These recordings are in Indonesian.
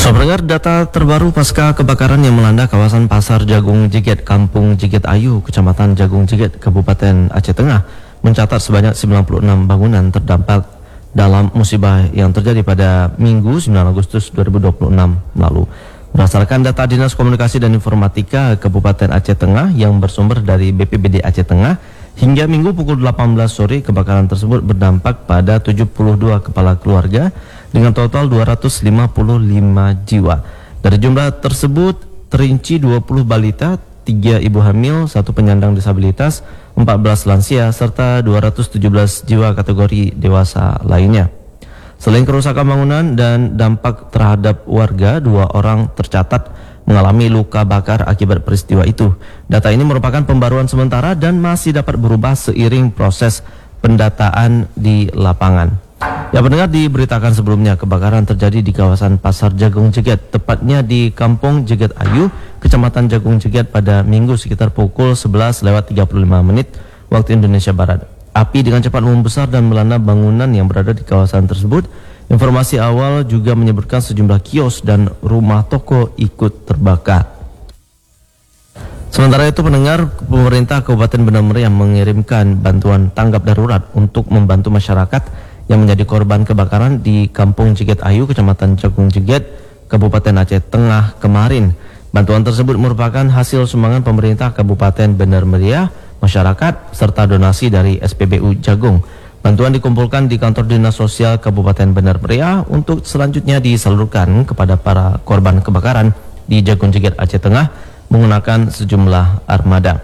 Pendengar, data terbaru pasca kebakaran yang melanda kawasan Pasar Jagung Jeget, Kampung Jeget Ayu, Kecamatan Jagung Jeget, Kabupaten Aceh Tengah, mencatat sebanyak 96 bangunan terdampak dalam musibah yang terjadi pada Minggu 9 Agustus 2026 lalu. Berdasarkan data Dinas Komunikasi dan Informatika Kabupaten Aceh Tengah yang bersumber dari BPBD Aceh Tengah, hingga Minggu pukul 18 sore kebakaran tersebut berdampak pada 72 kepala keluarga dengan total 255 jiwa. Dari jumlah tersebut terinci 20 balita, 3 ibu hamil, 1 penyandang disabilitas, 14 lansia, serta 217 jiwa kategori dewasa lainnya. Selain kerusakan bangunan dan dampak terhadap warga, 2 orang tercatat mengalami luka bakar akibat peristiwa itu. Data ini merupakan pembaruan sementara dan masih dapat berubah seiring proses pendataan di lapangan. Ya, pendengar, diberitakan sebelumnya kebakaran terjadi di kawasan Pasar Jagung Jeget, tepatnya di Kampung Jeget Ayu, Kecamatan Jagung Jeget pada Minggu sekitar pukul 11:35 waktu Indonesia Barat. Api dengan cepat membesar dan melanda bangunan yang berada di kawasan tersebut. Informasi awal juga menyebutkan sejumlah kios dan rumah toko ikut terbakar. Sementara itu, pendengar, pemerintah Kabupaten Benar Meriah mengirimkan bantuan tanggap darurat untuk membantu masyarakat yang menjadi korban kebakaran di Kampung Jeget Ayu, Kecamatan Jagung Jeget, Kabupaten Aceh Tengah kemarin. Bantuan tersebut merupakan hasil sumbangan pemerintah Kabupaten Benar Meriah, masyarakat, serta donasi dari SPBU Jagung. Bantuan dikumpulkan di kantor Dinas Sosial Kabupaten Benar Meriah untuk selanjutnya disalurkan kepada para korban kebakaran di Jagung Jeget Aceh Tengah menggunakan sejumlah armada.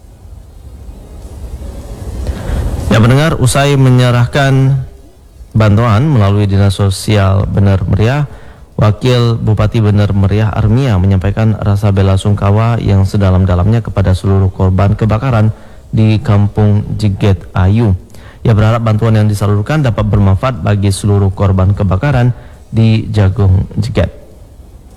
Ya, pendengar, usai menyerahkan bantuan melalui Dinas Sosial Benar Meriah, Wakil Bupati Benar Meriah Armia menyampaikan rasa bela sungkawa yang sedalam-dalamnya kepada seluruh korban kebakaran di Kampung Jeget Ayu. Ia berharap bantuan yang disalurkan dapat bermanfaat bagi seluruh korban kebakaran di Jagung Jeget.